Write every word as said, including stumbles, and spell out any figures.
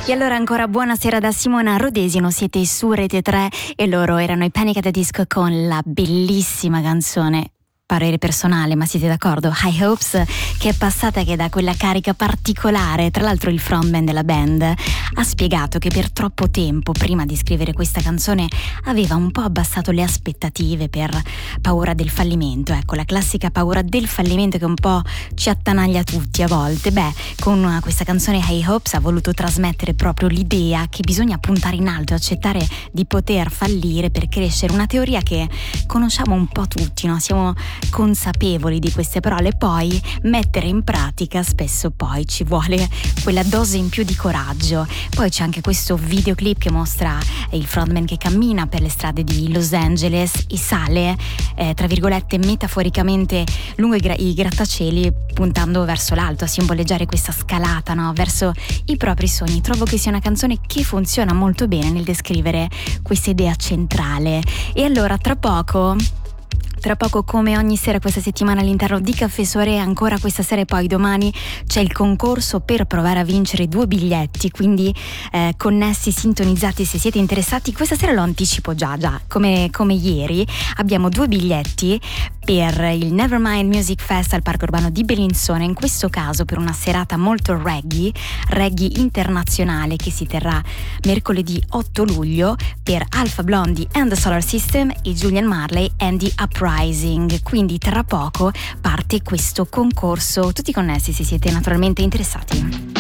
E allora ancora buonasera da Simona Rodesino, siete su Rete tre e loro erano i Panic! At the Disco con la bellissima canzone, parere personale, ma siete d'accordo? High Hopes, che è passata che da quella carica particolare. Tra l'altro il frontman della band ha spiegato che per troppo tempo, prima di scrivere questa canzone, aveva un po' abbassato le aspettative per paura del fallimento. Ecco, la classica paura del fallimento che un po' ci attanaglia tutti a volte. Beh, con questa canzone High Hopes ha voluto trasmettere proprio l'idea che bisogna puntare in alto e accettare di poter fallire per crescere. Una teoria che conosciamo un po' tutti, no? Siamo consapevoli di queste parole, poi mettere in pratica spesso poi ci vuole quella dose in più di coraggio. Poi c'è anche questo videoclip che mostra il frontman che cammina per le strade di Los Angeles e sale eh, tra virgolette metaforicamente lungo i, gra- i grattacieli, puntando verso l'alto a simboleggiare questa scalata, no? Verso i propri sogni. Trovo che sia una canzone che funziona molto bene nel descrivere questa idea centrale. E allora tra poco Tra poco, come ogni sera questa settimana all'interno di Caffè Soirée, ancora questa sera e poi domani c'è il concorso per provare a vincere due biglietti, quindi eh, connessi, sintonizzati se siete interessati. Questa sera lo anticipo già, già come, come ieri, abbiamo due biglietti per il Nevermind Music Fest al Parco Urbano di Bellinzona, in questo caso per una serata molto reggae, reggae internazionale, che si terrà mercoledì otto luglio per Alpha Blondy and the Solar System e Julian Marley and the Uprising. Quindi tra poco parte questo concorso, tutti connessi se siete naturalmente interessati.